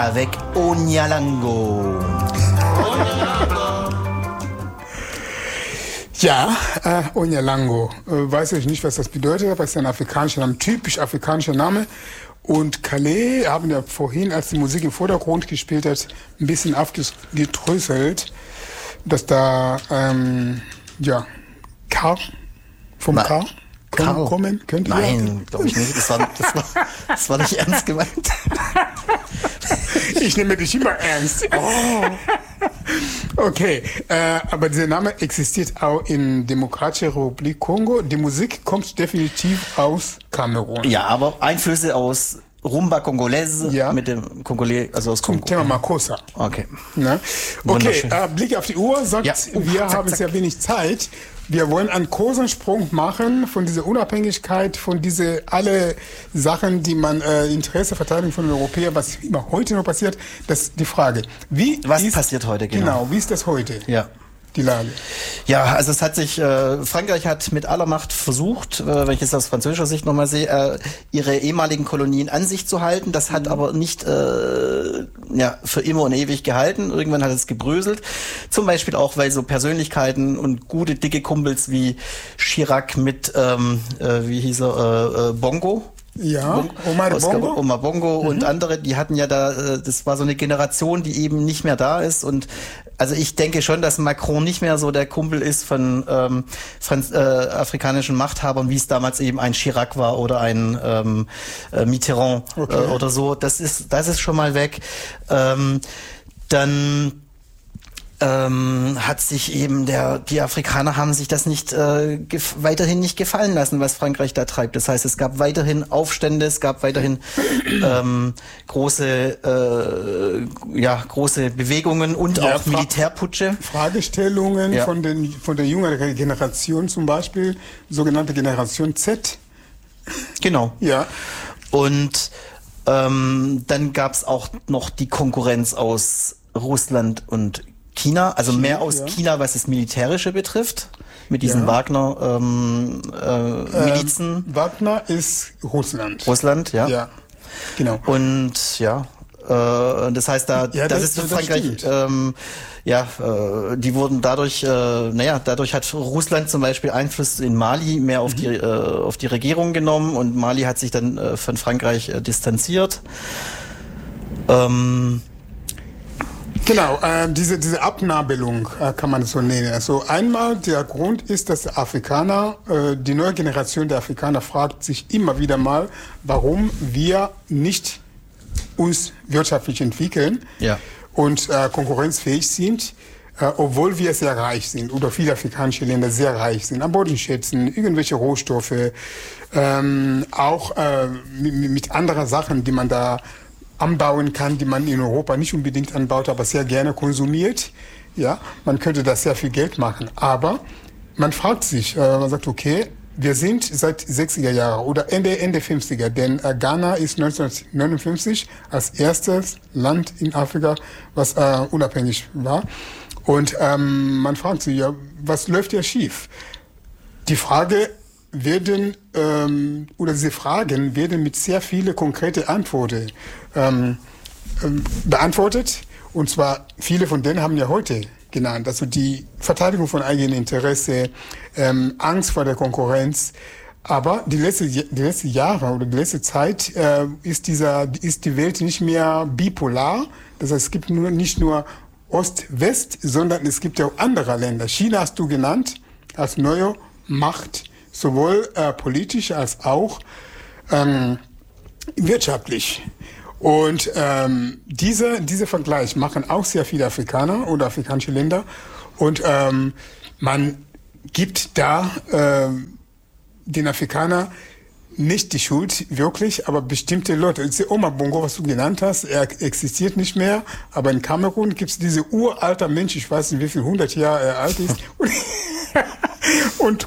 Avec Onyalango. Ja, Onyalango. Weiß ich nicht, was das bedeutet, aber es ist ein afrikanischer Name, typisch afrikanischer Name. Und Calais haben ja vorhin, als die Musik im Vordergrund gespielt hat, ein bisschen aufgedröselt, dass da, Kar vom Kar kommen könnte. Nein, glaube ich nicht. Das war nicht ernst gemeint. Ich nehme dich immer ernst. Oh. Okay, aber dieser Name existiert auch in Demokratischer Republik Kongo. Die Musik kommt definitiv aus Kamerun. Ja, aber Einflüsse aus Rumba Congolaise mit dem Congolais, also aus Kongo. Zum Thema Makossa. Okay. Ne? Okay, Blick auf die Uhr sagt, wir haben sehr wenig Zeit. Wir wollen einen großen Sprung machen von dieser Unabhängigkeit, von diese alle Sachen, die man Interesse verteidigen von den Europäern, was immer heute noch passiert. Das ist die Frage. Was passiert heute genau? Wie ist das heute? Ja. Die Lage. Ja, also es hat sich, Frankreich hat mit aller Macht versucht, wenn ich es aus französischer Sicht nochmal sehe, ihre ehemaligen Kolonien an sich zu halten. Das hat aber nicht für immer und ewig gehalten. Irgendwann hat es gebröselt. Zum Beispiel auch, weil so Persönlichkeiten und gute, dicke Kumpels wie Chirac mit, Bongo. Ja, Omar Bongo und andere, die hatten ja das war so eine Generation, die eben nicht mehr da ist. Und also ich denke schon, dass Macron nicht mehr so der Kumpel ist von afrikanischen Machthabern, wie es damals eben ein Chirac war oder ein Mitterrand oder so. Das ist schon mal weg. Dann hat sich eben die Afrikaner haben sich das nicht weiterhin nicht gefallen lassen, was Frankreich da treibt. Das heißt, es gab weiterhin Aufstände, es gab weiterhin große Bewegungen und auch Militärputsche. Fragestellungen von der jüngeren Generation zum Beispiel, sogenannte Generation Z. Genau. Ja. Und dann gab es auch noch die Konkurrenz aus Russland und China, also mehr aus China, was das Militärische betrifft, mit diesen Wagner-Milizen. Wagner ist Russland. Russland, ja. Ja, genau. Und das heißt, das ist für Frankreich, die wurden dadurch hat Russland zum Beispiel Einfluss in Mali mehr auf die Regierung genommen und Mali hat sich dann von Frankreich distanziert. Genau, diese Abnabelung kann man so nennen. Also einmal der Grund ist, dass die neue Generation der Afrikaner fragt sich immer wieder mal, warum wir nicht uns wirtschaftlich entwickeln und konkurrenzfähig sind, obwohl wir sehr reich sind oder viele afrikanische Länder sehr reich sind an Bodenschätzen, irgendwelche Rohstoffe, auch mit anderen Sachen, die man da anbauen kann, die man in Europa nicht unbedingt anbaut, aber sehr gerne konsumiert. Ja, man könnte da sehr viel Geld machen. Aber man fragt sich, man sagt, okay, wir sind seit 60er Jahren oder Ende 50er, denn Ghana ist 1959 als erstes Land in Afrika, was unabhängig war. Und man fragt sich, ja, was läuft hier schief? Die Frage diese Fragen werden mit sehr vielen konkreten Antworten beantwortet. Und zwar viele von denen haben ja heute genannt. Also die Verteidigung von eigenem Interesse, Angst vor der Konkurrenz. Aber die letzten Jahre oder die letzte Zeit ist die Welt nicht mehr bipolar. Das heißt, es gibt nicht nur Ost-West, sondern es gibt ja auch andere Länder. China hast du genannt als neue Macht, sowohl politisch als auch wirtschaftlich. Und dieser Vergleich machen auch sehr viele Afrikaner oder afrikanische Länder. Und man gibt da den Afrikanern nicht die Schuld, wirklich, aber bestimmte Leute. Omar Bongo, was du genannt hast, er existiert nicht mehr, aber in Kamerun gibt es diese uralter Mensch, ich weiß nicht, wie viel 100 Jahre er alt ist, und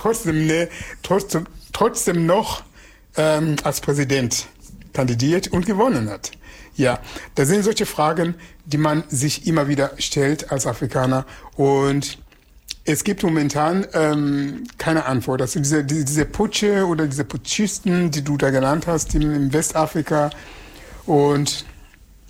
trotzdem noch als Präsident kandidiert und gewonnen hat. Ja, das sind solche Fragen, die man sich immer wieder stellt als Afrikaner, und es gibt momentan keine Antwort. Also diese Putsche oder diese Putschisten, die du da genannt hast in Westafrika, und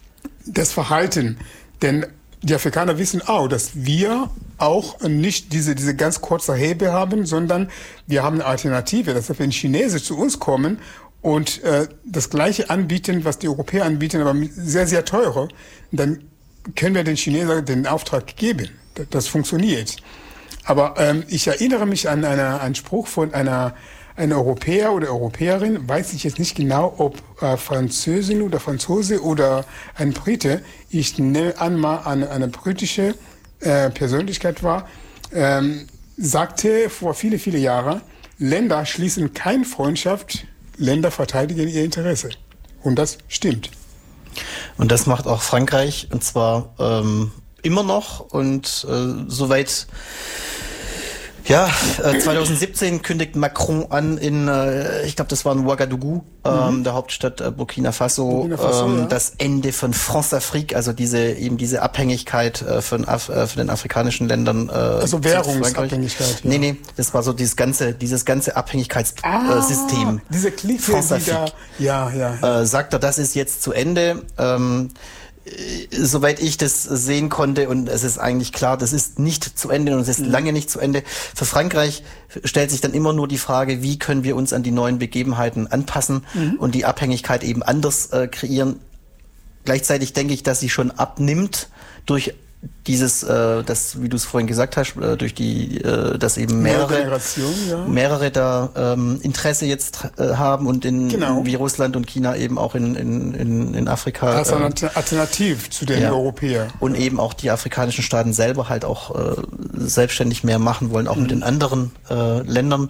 das Verhalten. Denn die Afrikaner wissen auch, dass wir auch nicht diese ganz kurze Hebe haben, sondern wir haben eine Alternative. Das heißt, wenn Chinesen zu uns kommen und das Gleiche anbieten, was die Europäer anbieten, aber sehr, sehr teure, dann können wir den Chinesen den Auftrag geben. Das funktioniert. Aber ich erinnere mich an einen Spruch von einer Europäer oder Europäerin, weiß ich jetzt nicht genau, ob Französin oder Franzose oder ein Brite, ich nehme an mal eine britische Persönlichkeit war, sagte vor viele Jahre, Länder schließen keine Freundschaft, Länder verteidigen ihr Interesse. Und das stimmt. Und das macht auch Frankreich, und zwar immer noch, und soweit. Ja, 2017 kündigt Macron an ich glaube, das war in Ouagadougou, der Hauptstadt Burkina Faso, ja, das Ende von Françafrique, also diese Abhängigkeit von den afrikanischen Ländern. Also Währungsabhängigkeit. Ja. Nee, das war so dieses ganze Abhängigkeitssystem. Diese Clique, sagt er, das ist jetzt zu Ende. Soweit ich das sehen konnte, und es ist eigentlich klar, das ist nicht zu Ende und es ist lange nicht zu Ende. Für Frankreich stellt sich dann immer nur die Frage, wie können wir uns an die neuen Begebenheiten anpassen und die Abhängigkeit eben anders kreieren. Gleichzeitig denke ich, dass sie schon abnimmt durch dieses, das, wie du es vorhin gesagt hast, durch dass eben mehrere da Interesse jetzt haben und wie Russland und China eben auch in Afrika. Das ist alternativ zu den Europäern. Und eben auch die afrikanischen Staaten selber halt auch selbstständig mehr machen wollen, auch mit den anderen Ländern.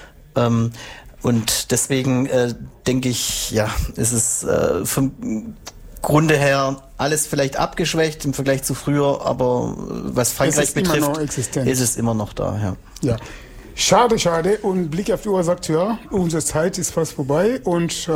Und deswegen denke ich, ist es vom Grunde her alles vielleicht abgeschwächt im Vergleich zu früher, aber was Frankreich betrifft, ist es immer noch da. Ja. Schade. Und Blick auf die Uhr sagt, unsere Zeit ist fast vorbei. Und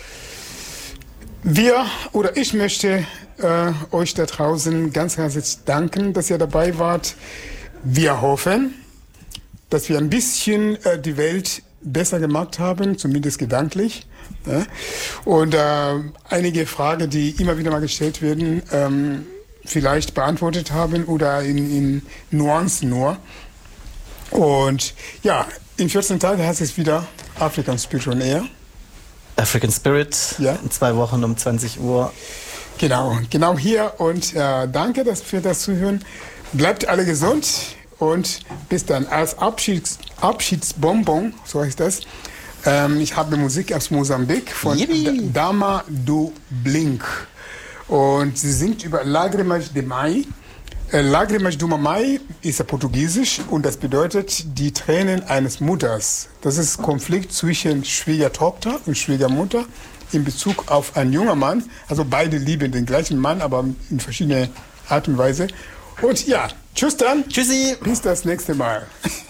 ich möchte euch da draußen ganz herzlich danken, dass ihr dabei wart. Wir hoffen, dass wir ein bisschen die Welt besser gemacht haben, zumindest gedanklich. Ja? Und einige Fragen, die immer wieder mal gestellt werden, vielleicht beantwortet haben oder in Nuancen nur. Und in 14 Tagen heißt es wieder African Spirit on Air. African Spirit, in 2 Wochen um 20 Uhr. Genau hier. Und danke für das Zuhören. Bleibt alle gesund. Und bis dann. Als Abschiedsbonbon, so heißt das, ich habe Musik aus Mosambik von Dama do Blink. Und sie singt über Lágrimas de Mai. Lágrimas de uma Mãe ist ja portugiesisch und das bedeutet die Tränen eines Mutters. Das ist Konflikt zwischen Schwiegertochter und Schwiegermutter in Bezug auf einen jungen Mann. Also beide lieben den gleichen Mann, aber in verschiedener Art und Weise. Und tschüss dann. Tschüssi. Bis das nächste Mal.